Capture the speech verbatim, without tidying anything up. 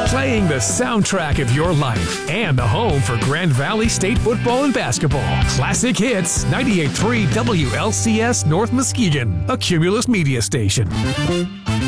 Playing the soundtrack of your life and the home for Grand Valley State football and basketball. Classic Hits, ninety-eight point three W L C S North Muskegon, a Cumulus media station.